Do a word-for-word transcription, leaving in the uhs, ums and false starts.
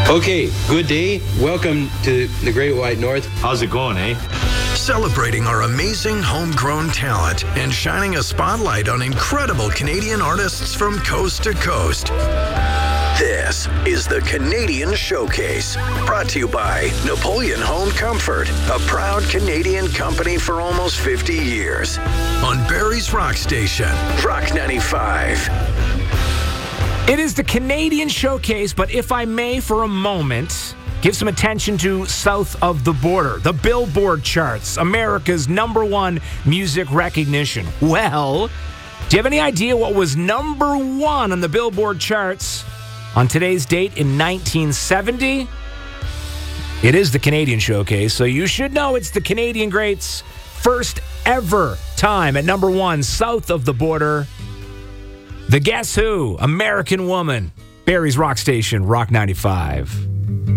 Okay, good day. Welcome to the Great White North. How's it going, eh? Celebrating our amazing homegrown talent and shining a spotlight on incredible Canadian artists from coast to coast. This is the Canadian Showcase, brought to you by Napoleon Home Comfort, a proud Canadian company for almost fifty years. On Barrie's Rock Station, Rock ninety-five. It is the Canadian Showcase, but if I may for a moment, give some attention to south of the border, the Billboard charts, America's number one music recognition. Well, do you have any idea what was number one on the Billboard charts on today's date in nineteen seventy? It is the Canadian Showcase, so you should know it's the Canadian greats' first ever time at number one south of the border. The Guess Who, American Woman, Barrie's Rock Station, Rock ninety-five.